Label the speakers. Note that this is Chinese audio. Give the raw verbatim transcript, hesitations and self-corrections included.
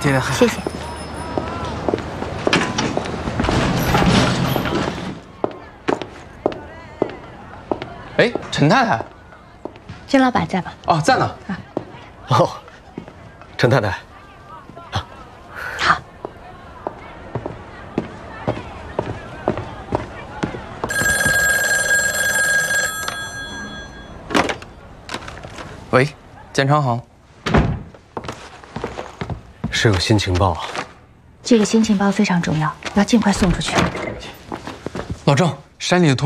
Speaker 1: 贴的很。
Speaker 2: 谢谢。
Speaker 1: 哎，陈太太。
Speaker 2: 甄老板在吗？
Speaker 1: 哦，在呢。
Speaker 2: 啊。
Speaker 3: 哦，陈太太。
Speaker 2: 啊、好。
Speaker 1: 喂，建昌行。
Speaker 3: 是有新情报。
Speaker 2: 这个新情报非常重要，要尽快送出去。
Speaker 1: 老郑，山里的同。